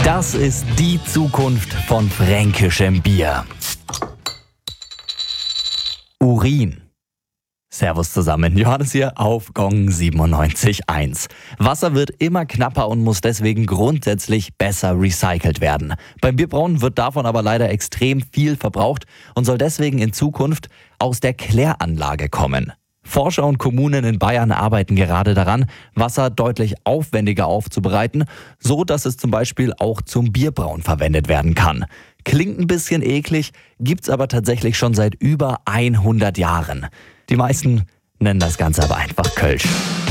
Das ist die Zukunft von fränkischem Bier. Urin. Servus zusammen, Johannes hier auf Gong 97.1. Wasser wird immer knapper und muss deswegen grundsätzlich besser recycelt werden. Beim Bierbrauen wird davon aber leider extrem viel verbraucht und soll deswegen in Zukunft aus der Kläranlage kommen. Forscher und Kommunen in Bayern arbeiten gerade daran, Wasser deutlich aufwendiger aufzubereiten, so dass es zum Beispiel auch zum Bierbrauen verwendet werden kann. Klingt ein bisschen eklig, gibt's aber tatsächlich schon seit über 100 Jahren. Die meisten nennen das Ganze aber einfach Kölsch.